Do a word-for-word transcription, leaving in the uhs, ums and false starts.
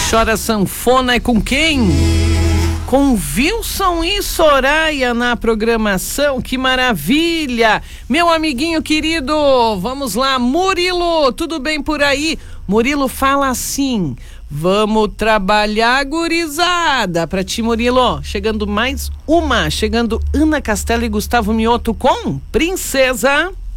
Chora sanfona é com quem? Com Wilson e Soraya na programação, que maravilha! Meu amiguinho querido, vamos lá, Murilo, tudo bem por aí? Murilo fala assim, vamos trabalhar, gurizada. Pra ti, Murilo, chegando mais uma, chegando Ana Castela e Gustavo Mioto com Princesa.